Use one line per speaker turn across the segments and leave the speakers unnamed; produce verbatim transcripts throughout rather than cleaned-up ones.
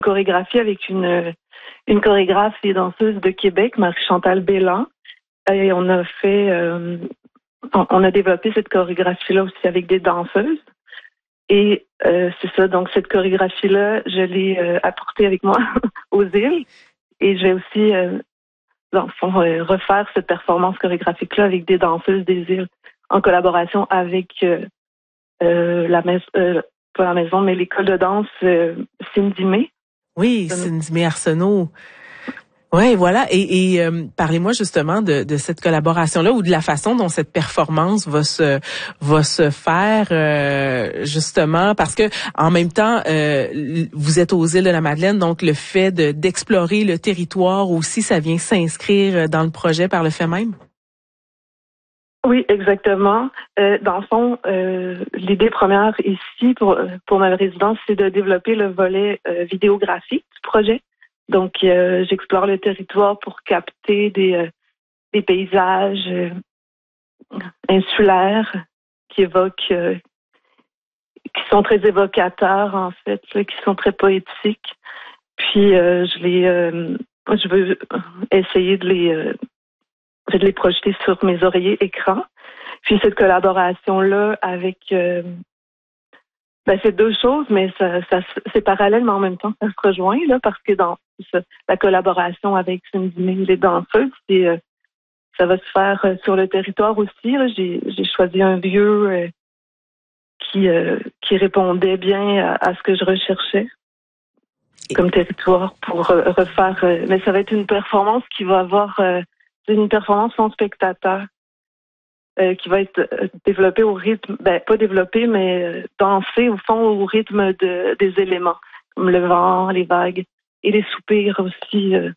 chorégraphie avec une, une chorégraphe et danseuse de Québec, Marie-Chantal Bélan. Et on a fait, euh, on, on a développé cette chorégraphie-là aussi avec des danseuses. Et euh, c'est ça, donc cette chorégraphie-là, je l'ai euh, apportée avec moi aux îles. Et je vais aussi, euh, dans le fond, euh, refaire cette performance chorégraphique-là avec des danseuses des îles en collaboration avec euh, euh, la maison, euh, pas la maison, mais l'école de danse euh, Cindy May.
Oui, Cindy May Arsenault. Oui, voilà. Et, et euh, parlez-moi justement de, de cette collaboration-là ou de la façon dont cette performance va se va se faire, euh, justement, parce que en même temps, euh, vous êtes aux îles de la Madeleine, donc le fait de d'explorer le territoire aussi, ça vient s'inscrire dans le projet par le fait même.
Oui, exactement. Euh, dans le fond, euh, l'idée première ici pour pour ma résidence, c'est de développer le volet euh, vidéographique du projet. Donc, euh, j'explore le territoire pour capter des, euh, des paysages euh, insulaires qui évoquent, euh, qui sont très évocateurs en fait, là, qui sont très poétiques. Puis, euh, je les, euh, je veux essayer de les, euh, de les projeter sur mes oreillers écrans. Puis cette collaboration-là avec euh, Ben, c'est deux choses, mais ça, ça, c'est parallèle, mais en même temps, ça se rejoint, là, parce que dans ça, la collaboration avec Cindy May, les danseuses, c'est, euh, ça va se faire euh, sur le territoire aussi. Là. J'ai, j'ai choisi un lieu euh, qui, euh, qui répondait bien à, à ce que je recherchais comme territoire pour euh, refaire. Euh, mais ça va être une performance qui va avoir euh, une performance sans spectateur. Euh, qui va être euh, développé au rythme, ben pas développé, mais euh, dansé au fond au rythme de, des éléments, comme le vent, les vagues et les soupirs aussi. Euh,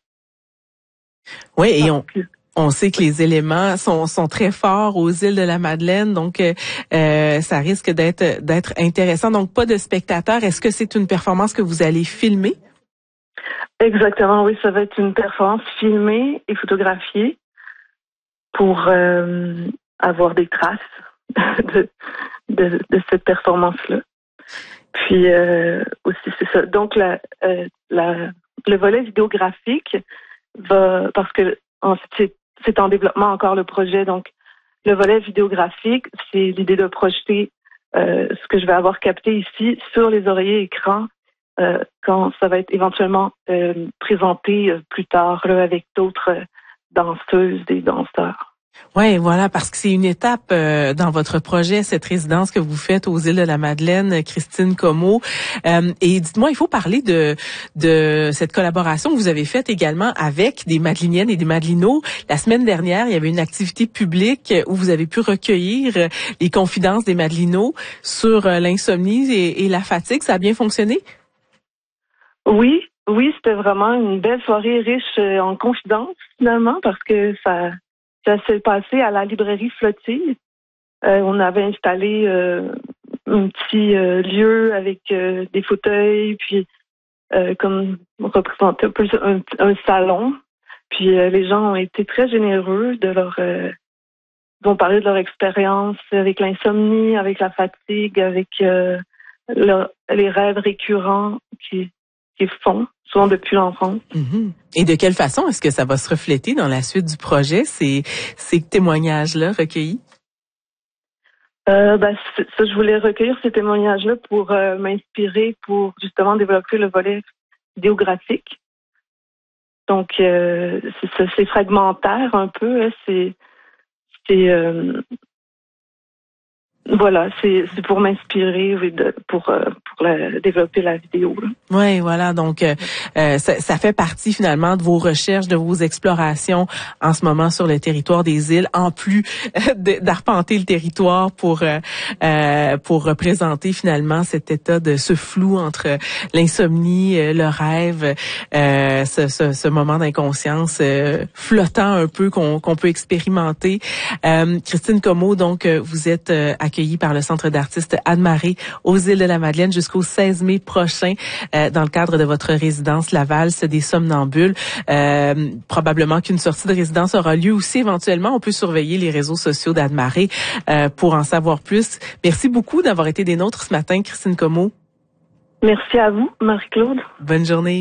oui, et on, on sait que les éléments sont, sont très forts aux îles de la Madeleine, donc euh, euh, ça risque d'être d'être intéressant. Donc pas de spectateurs. Est-ce que c'est une performance que vous allez filmer?
Exactement, oui, ça va être une performance filmée et photographiée pour euh, avoir des traces de, de, de cette performance-là. Puis euh, aussi, c'est ça. Donc, la, euh, la, le volet vidéographique va, parce que en fait, c'est, c'est en développement encore le projet. Donc, le volet vidéographique, c'est l'idée de projeter euh, ce que je vais avoir capté ici sur les oreillers écrans euh, quand ça va être éventuellement euh, présenté euh, plus tard là, avec d'autres euh, danseuses et danseurs.
Oui, voilà, parce que c'est une étape euh, dans votre projet, cette résidence que vous faites aux îles de la Madeleine, Christine Comeau. Euh, et dites-moi, il faut parler de de cette collaboration que vous avez faite également avec des Madeliniennes et des Madelinots. La semaine dernière, il y avait une activité publique où vous avez pu recueillir les confidences des Madelinots sur euh, l'insomnie et, et la fatigue. Ça a bien fonctionné?
Oui, oui, c'était vraiment une belle soirée riche en confidences, finalement, parce que ça... Ça s'est passé à la librairie Flottille. Euh, on avait installé euh, un petit euh, lieu avec euh, des fauteuils, puis euh, comme représentait un peu un, un salon. Puis euh, les gens ont été très généreux de leur... Euh, ils ont parlé de leur expérience avec l'insomnie, avec la fatigue, avec euh, leur, les rêves récurrents qui, qui font, souvent depuis l'enfance.
Mm-hmm. Et de quelle façon est-ce que ça va se refléter dans la suite du projet, ces, ces témoignages-là recueillis?
Euh, ben, ça, je voulais recueillir ces témoignages-là pour euh, m'inspirer pour justement développer le volet vidéographique. Donc, euh, c'est ça, c'est fragmentaire un peu. Hein, c'est, c'est euh, voilà, c'est, c'est pour m'inspirer, oui, de, pour euh, pour la, développer la vidéo. Là.
Oui, voilà. Donc, euh, euh, ça, ça fait partie finalement de vos recherches, de vos explorations en ce moment sur le territoire des îles, en plus de, d'arpenter le territoire pour euh, euh, pour représenter finalement cet état de ce flou entre l'insomnie, euh, le rêve, euh, ce, ce, ce moment d'inconscience euh, flottant un peu qu'on, qu'on peut expérimenter. Euh, Christine Comeau, donc, vous êtes euh, accueillie par le Centre d'artistes Anne-Marée aux îles de la Madeleine jusqu'au seize mai prochain euh, dans le cadre de votre résidence La Valse des Somnambules. Euh, probablement qu'une sortie de résidence aura lieu aussi éventuellement. On peut surveiller les réseaux sociaux d'Anne-Marée euh, pour en savoir plus. Merci beaucoup d'avoir été des nôtres ce matin, Christine Comeau.
Merci à vous, Marie-Claude.
Bonne journée.